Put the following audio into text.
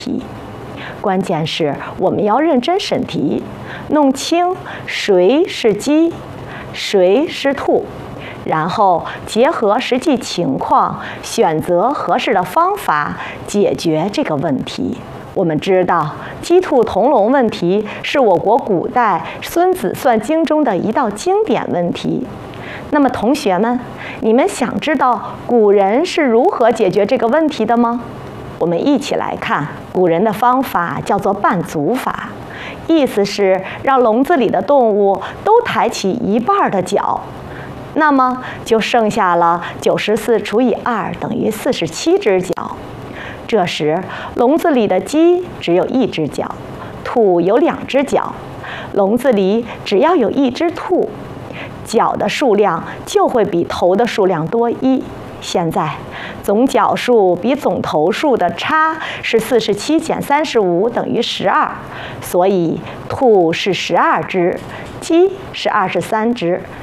题。关键是我们要认真审题，弄清谁是鸡，谁是兔，然后结合实际情况，选择合适的方法解决这个问题。我们知道，鸡兔同笼问题是我国古代《孙子算经》中的一道经典问题。那么，同学们，你们想知道古人是如何解决这个问题的吗？我们一起来看，古人的方法叫做半足法，意思是让笼子里的动物都抬起一半的脚，那么就剩下了94除以2等于47只脚。这时，笼子里的鸡只有1只脚，兔有2只脚，笼子里只要有1只兔，脚的数量就会比头的数量多1。现在，总脚数比总头数的差是47减35等于12，所以兔是12只，鸡是23只，